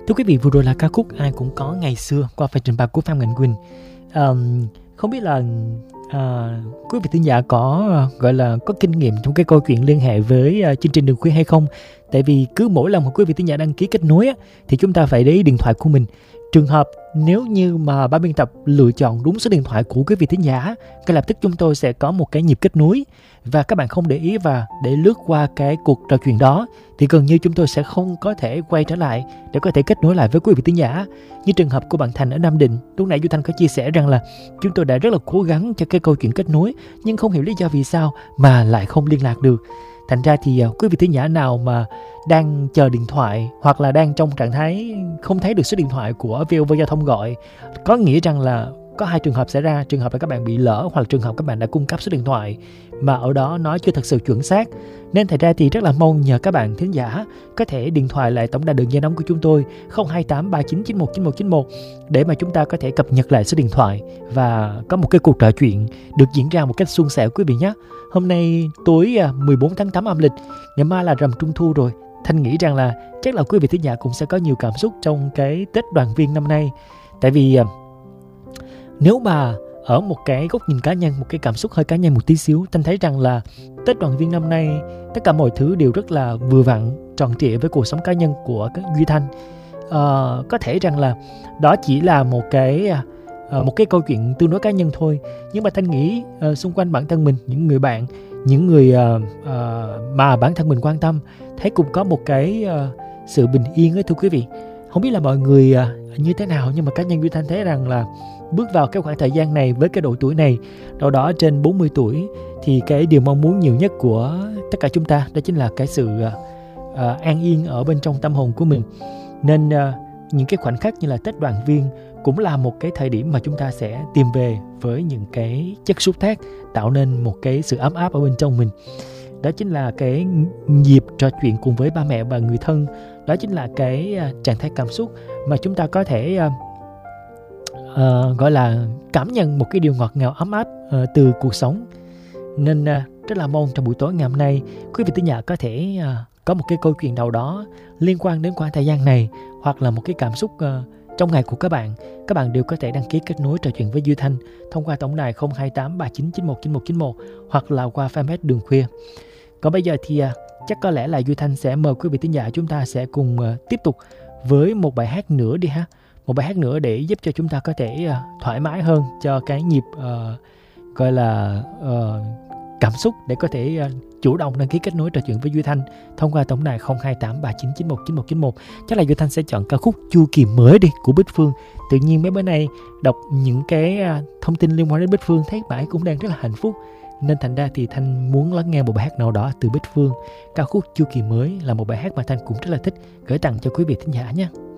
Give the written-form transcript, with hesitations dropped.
Thưa quý vị, vừa rồi là ca khúc Ai Cũng Có Ngày Xưa qua phần trình bày của Phan Mạnh Quỳnh. Không biết là quý vị thính giả có gọi là có kinh nghiệm trong cái câu chuyện liên hệ với chương trình Đường Khuya hay không? Tại vì cứ mỗi lần mà quý vị thính giả đăng ký kết nối thì chúng ta phải lấy điện thoại của mình. Trường hợp nếu như mà ban biên tập lựa chọn đúng số điện thoại của quý vị thính giả, ngay lập tức chúng tôi sẽ có một cái nhịp kết nối, và các bạn không để ý và để lướt qua cái cuộc trò chuyện đó thì gần như chúng tôi sẽ không có thể quay trở lại để có thể kết nối lại với quý vị thính giả. Như trường hợp của bạn Thành ở Nam Định, lúc nãy Du Thanh có chia sẻ rằng là chúng tôi đã rất là cố gắng cho cái câu chuyện kết nối, nhưng không hiểu lý do vì sao mà lại không liên lạc được. Thành ra thì quý vị thính giả nào mà đang chờ điện thoại hoặc là đang trong trạng thái không thấy được số điện thoại của VOV Giao thông gọi, có nghĩa rằng là có hai trường hợp xảy ra. Trường hợp là các bạn bị lỡ, hoặc là trường hợp các bạn đã cung cấp số điện thoại mà ở đó nó chưa thật sự chuẩn xác. Nên thật ra thì rất là mong nhờ các bạn thính giả có thể điện thoại lại tổng đài đường dây nóng của chúng tôi 02839919191 để mà chúng ta có thể cập nhật lại số điện thoại và có một cái cuộc trò chuyện được diễn ra một cách suôn sẻ quý vị nhé. Hôm nay tối 14 tháng 8 âm lịch, ngày mai là rằm Trung Thu rồi. Thanh nghĩ rằng là chắc là quý vị thính giả cũng sẽ có nhiều cảm xúc trong cái Tết đoàn viên năm nay. Tại vì nếu mà ở một cái góc nhìn cá nhân, một cái cảm xúc hơi cá nhân một tí xíu, Thanh thấy rằng là Tết đoàn viên năm nay tất cả mọi thứ đều rất là vừa vặn, tròn trịa với cuộc sống cá nhân của Duy Thanh. Có thể rằng là đó chỉ là một cái câu chuyện tương đối cá nhân thôi, nhưng mà Thanh nghĩ xung quanh bản thân mình, những người bạn, những người mà bản thân mình quan tâm, thấy cũng có một cái sự bình yên ấy thưa quý vị. Không biết là mọi người như thế nào, nhưng mà cá nhân Duy Thanh thấy rằng là bước vào cái khoảng thời gian này với cái độ tuổi này, đâu đó trên 40 tuổi, thì cái điều mong muốn nhiều nhất của tất cả chúng ta đó chính là cái sự an yên ở bên trong tâm hồn của mình. Nên những cái khoảnh khắc như là Tết đoàn viên cũng là một cái thời điểm mà chúng ta sẽ tìm về với những cái chất xúc tác, tạo nên một cái sự ấm áp ở bên trong mình. Đó chính là cái dịp trò chuyện cùng với ba mẹ và người thân. Đó chính là cái trạng thái cảm xúc mà chúng ta có thể gọi là cảm nhận một cái điều ngọt ngào ấm áp từ cuộc sống. Nên rất là mong trong buổi tối ngày hôm nay quý vị thính giả có thể có một cái câu chuyện nào đó liên quan đến khoảng thời gian này, hoặc là một cái cảm xúc trong ngày của các bạn đều có thể đăng ký kết nối trò chuyện với Duy Thanh thông qua tổng đài 02839919191 hoặc là qua fanpage Đường Khuya. Còn bây giờ thì chắc có lẽ là Duy Thanh sẽ mời quý vị thính giả chúng ta sẽ cùng tiếp tục với một bài hát nữa đi ha. Một bài hát nữa để giúp cho chúng ta có thể thoải mái hơn cho cái nhịp gọi là cảm xúc, để có thể chủ động đăng ký kết nối trò chuyện với Duy Thanh thông qua tổng đài 02839919191. Chắc là Duy Thanh sẽ chọn ca khúc Chu Kỳ Mới đi của Bích Phương. Tự nhiên mấy bữa nay đọc những cái thông tin liên quan đến Bích Phương thấy bạn cũng đang rất là hạnh phúc, nên thành ra thì Thanh muốn lắng nghe một bài hát nào đó từ Bích Phương. Ca khúc Chu Kỳ Mới là một bài hát mà Thanh cũng rất là thích, gửi tặng cho quý vị thính giả nhé.